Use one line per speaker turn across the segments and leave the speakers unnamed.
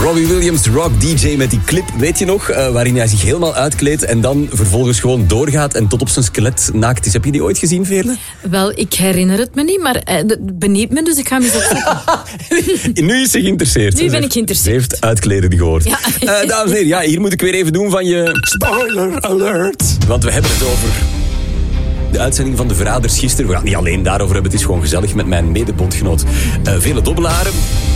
Robbie Williams, rock DJ met die clip, weet je nog? Waarin hij zich helemaal uitkleedt en dan vervolgens gewoon doorgaat en tot op zijn skelet naakt is. Heb je die ooit gezien, Veerle?
Wel, ik herinner het me niet, maar het benieuwt me, dus ik ga hem eens opzoeken.
Nu is ze geïnteresseerd.
Nu ben ik geïnteresseerd.
Ze heeft uitkleden gehoord.
Ja.
Dames en heren, hier moet ik weer even doen van je spoiler alert. Want we hebben het over de uitzending van De Verraders gisteren. We gaan het niet alleen daarover hebben, het is gewoon gezellig met mijn medebondgenoot Veerle Dobbelaren.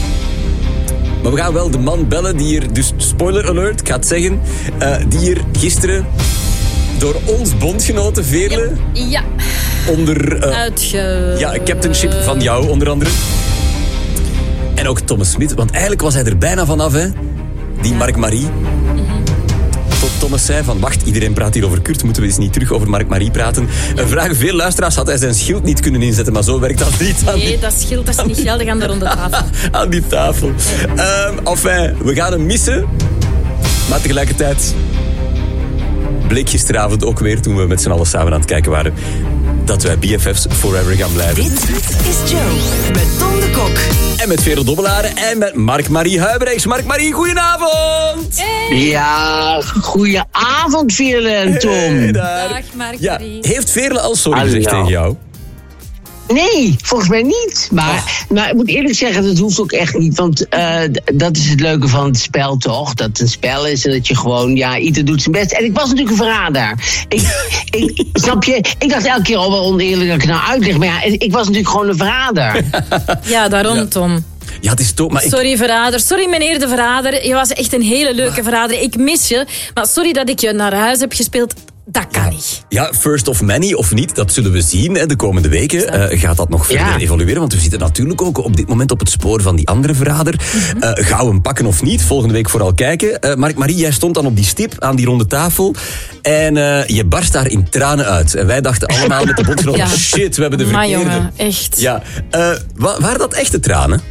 Maar we gaan wel de man bellen die hier, dus spoiler alert, ik ga het zeggen, die hier gisteren door ons bondgenoten Veerle
Ja.
onder captainship van jou onder andere. En ook Thomas Smit, want eigenlijk was hij er bijna vanaf, hè? Die Mark Marie. Tot Thomas zei van, wacht, iedereen praat hier over Kurt, moeten we eens niet terug over Mark Marie praten. Vragen veel luisteraars, had hij zijn schild niet kunnen inzetten, maar zo werkt dat niet.
Nee, dat schild dat is niet geldig aan de ronde tafel.
Aan die tafel. Enfin, we gaan hem missen. Maar tegelijkertijd bleek gisteravond ook weer, toen we met z'n allen samen aan het kijken waren, dat wij BFF's forever gaan blijven.
Dit is Joe met Tom de Kok.
En met Veerle Dobbelaren en met Mark-Marie Huibrechts. Mark-Marie, goedenavond!
Hey.
Ja, goedenavond Veerle en Tom.
Hey,
Dag, Mark-Marie.
Ja, heeft Veerle al sorry gezegd tegen jou?
Nee, volgens mij niet. Maar ik moet eerlijk zeggen, dat hoeft ook echt niet. Want dat is het leuke van het spel toch? Dat het een spel is en dat je gewoon, ieder doet zijn best. En ik was natuurlijk een verrader. Snap je? Ik dacht elke keer al wel oneerlijk dat ik nou uitleg. Maar ik was natuurlijk gewoon een verrader.
Ja, daarom, Tom.
Ja, het is toch... Maar
sorry, verrader. Sorry, meneer de verrader. Je was echt een hele leuke verrader. Ik mis je. Maar sorry dat ik je naar huis heb gespeeld. Dat kan niet.
Ja, first of many of niet, dat zullen we zien. Hè. De komende weken gaat dat nog verder evolueren. Want we zitten natuurlijk ook op dit moment op het spoor van die andere verrader. Gaan we hem pakken of niet? Volgende week vooral kijken. Mark-Marie, jij stond dan op die stip aan die ronde tafel. En je barst daar in tranen uit. En wij dachten allemaal met de bondgenoten, shit, we hebben de verkeerde.
Maar jongen, echt.
Ja, waren dat echte tranen?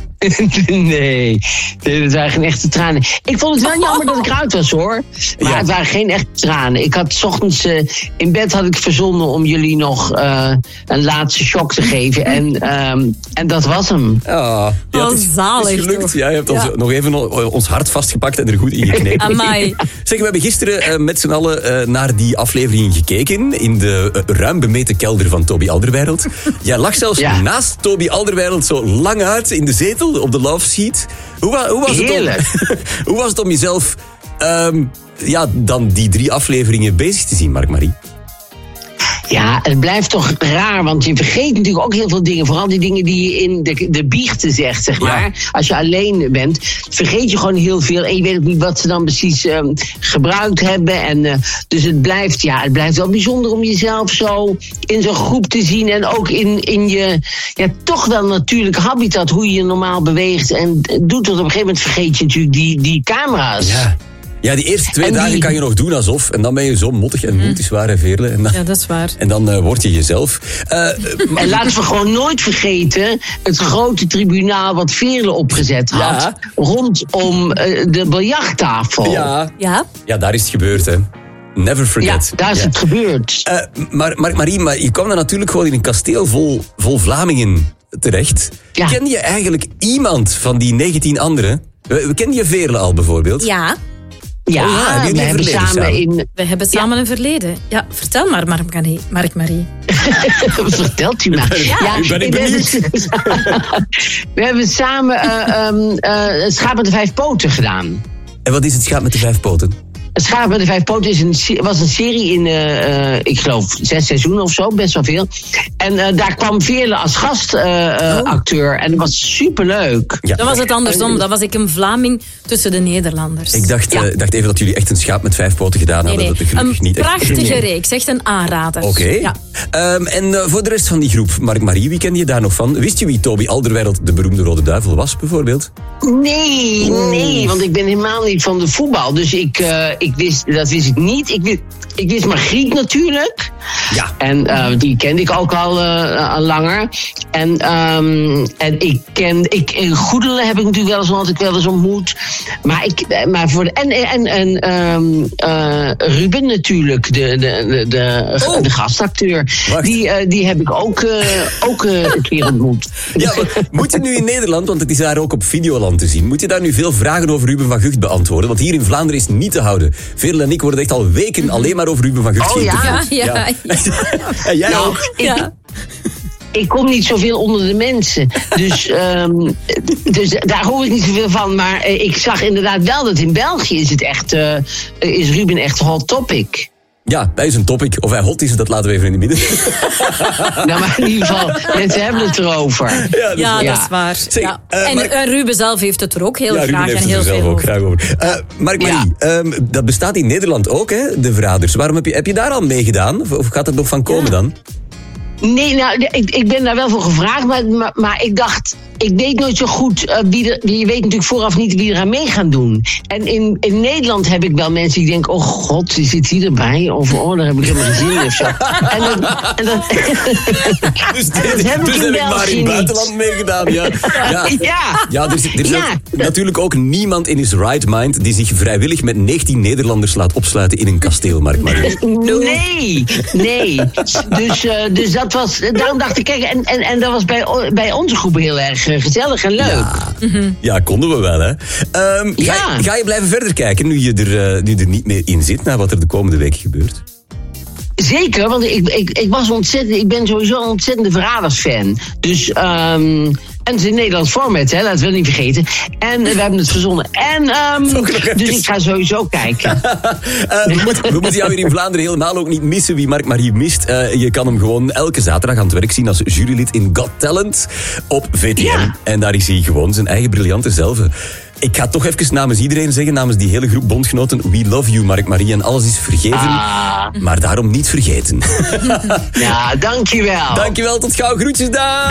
Nee, dat waren geen echte tranen. Ik vond het wel jammer dat ik eruit was, hoor. Maar het waren geen echte tranen. Ik had 's ochtends in bed had ik verzonnen om jullie nog een laatste shock te geven. En dat was hem.
Het is gelukt.
Toch?
Ja, je hebt ons nog even ons hart vastgepakt en er goed in geknepen.
Amai.
Zeg, we hebben gisteren met z'n allen naar die aflevering gekeken in de ruim bemeten kelder van Toby Alderweireld. Jij lag zelfs naast Toby Alderweireld zo lang uit in de zetel op de love seat. Hoe was het om jezelf dan die 3 afleveringen bezig te zien, Mark-Marie?
Ja, het blijft toch raar, want je vergeet natuurlijk ook heel veel dingen. Vooral die dingen die je in de biechten zegt, zeg maar. Ja. Als je alleen bent, vergeet je gewoon heel veel. En je weet ook niet wat ze dan precies gebruikt hebben. En dus het blijft wel bijzonder om jezelf zo in zo'n groep te zien. En ook in je, toch wel natuurlijk habitat, hoe je je normaal beweegt. En doet tot op een gegeven moment vergeet je natuurlijk die camera's.
Ja. Ja, die eerste 2 dagen kan je nog doen alsof. En dan ben je zo mottig en moed, is waar, hè, Veerle. En dan,
ja, dat is waar.
En dan word je jezelf.
En laten we gewoon nooit vergeten het grote tribunaal wat Veerle opgezet had. Rondom de biljarttafel.
Ja, daar is het gebeurd, hè. Never forget.
Ja, daar is het gebeurd.
Maar je kwam dan natuurlijk gewoon in een kasteel vol Vlamingen terecht. Ja. Ken je eigenlijk iemand van die 19 anderen? Ken je Veerle al bijvoorbeeld?
Ja.
Ja, we
hebben samen een verleden. Ja, vertel maar, Mark-Marie.
Vertelt u maar.
Ik ben benieuwd.
We hebben samen het Schaap met de 5 poten gedaan.
En wat is het Schaap met de 5 poten?
Het Schaap met de 5 poten was een serie in, ik geloof, 6 seizoenen of zo, best wel veel. En daar kwam Veerle als gastacteur en dat was superleuk.
Ja. Dan was het andersom, dan was ik een Vlaming tussen de Nederlanders.
Ik dacht even dat jullie echt een Schaap met 5 poten gedaan hadden. Dat gelukkig niet echt.
Een prachtige reeks, echt een aanrader.
Oké. Ja. En voor de rest van die groep, Mark-Marie, wie ken je daar nog van? Wist je wie Toby Alderweireld, de beroemde Rode Duivel, was, bijvoorbeeld?
Nee, want ik ben helemaal niet van de voetbal. Dus dat wist ik niet. Ik wist Margriet natuurlijk. Ja. En die kende ik ook al langer. En Goedele heb ik natuurlijk had ik wel eens ontmoet. Maar voor Ruben natuurlijk, de gastacteur.
Wacht.
Die heb ik ook een keer ontmoet.
Ja, moet je nu in Nederland, want het is daar ook op Videoland te zien, moet je daar nu veel vragen over Ruben van Gucht beantwoorden? Want hier in Vlaanderen is het niet te houden. Veerle en ik worden echt al weken alleen maar over Ruben van Gucht geïnterviewd.
Ja.
En jij
Nou,
ook?
Ik kom niet zoveel onder de mensen. Dus daar hoor ik niet zoveel van. Maar ik zag inderdaad wel dat in België is Ruben echt hot topic.
Ja, hij is een topic. Of hij hot is, dat laten we even in het midden.
Nou, maar in ieder geval, mensen hebben het erover.
Ja, dat is waar.
Zeg,
Ja.
Mark-
En Ruben zelf heeft het er ook heel
Ruben
graag
heeft
en
het
heel
er zelf
veel
ook
over.
graag over. Mark-Marie, dat bestaat in Nederland ook, hè, de Verraders. Waarom heb je daar al meegedaan? Of gaat het nog van komen dan?
Nee, nou, ik ben daar wel voor gevraagd. Maar ik dacht, ik weet nooit zo goed je weet natuurlijk vooraf niet wie er aan mee gaan doen. En in Nederland heb ik wel mensen die denken, oh god, zit hij erbij? Of daar heb ik helemaal geen zin in of zo.
Dus
heb ik in
heb ik maar
België
in het
niet.
buitenland meegedaan, ja.
Ja.
Er is ook natuurlijk ook niemand in his right mind die zich vrijwillig met 19 Nederlanders laat opsluiten in een kasteel, Mark-Marie.
Nee. Dus dat was, daarom dacht ik, kijk, en dat was bij onze groep heel erg gezellig en leuk.
Ja, konden we wel, hè.
Ja.
Ga je blijven verder kijken nu je er niet meer in zit, naar wat er de komende week gebeurt?
Zeker, want ik ben sowieso een ontzettende Verraders-fan. Dus, en het is een Nederlands format, hè, laten we het niet vergeten. En we hebben het verzonnen. Dus ik ga sowieso kijken.
We moeten jou hier in Vlaanderen helemaal ook niet missen wie Mark-Marie mist. Je kan hem gewoon elke zaterdag aan het werk zien als jurylid in Got Talent op VTM.
Ja.
En daar is hij gewoon zijn eigen briljante zelf. Ik ga toch even namens iedereen zeggen, namens die hele groep bondgenoten, we love you, Mark-Marie, en alles is vergeven, maar daarom niet vergeten.
Ja, dankjewel.
Dankjewel, tot gauw, groetjes daar.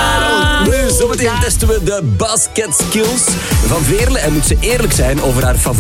Dankjewel.
Nu, zometeen testen we de basket skills van Veerle en moet ze eerlijk zijn over haar favoriete